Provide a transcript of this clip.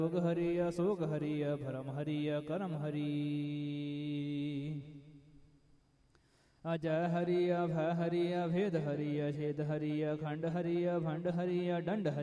ਰੋਗ ਹਰੀਆ ਸੋਗ ਹਰੀਆ ਭਰਮ ਹਰੀਆ ਕਰਮ ਹਰੀ ਅਜੈ ਹਰੀਆ ਭੈ ਹਰੀਆ ਭੇਦ ਹਰੀਆ ਛੇਦ ਹਰੀਆ ਖੰਡ ਹਰੀਆ ਭੰਡ ਹਰੀਆ ਡੰਡ ਹਰੀਆ